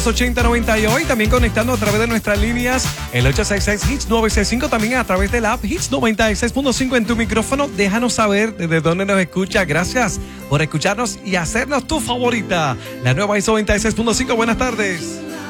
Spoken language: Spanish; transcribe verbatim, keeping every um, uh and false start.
ochenta noventa y hoy también conectando a través de nuestras líneas el ocho seis seis Hits nueve seis cinco, también a través de la app Hits noventa y seis punto cinco en tu micrófono. Déjanos saber desde dónde nos escucha. Gracias por escucharnos y hacernos tu favorita, la nueva Hits noventa y seis punto cinco. Buenas tardes.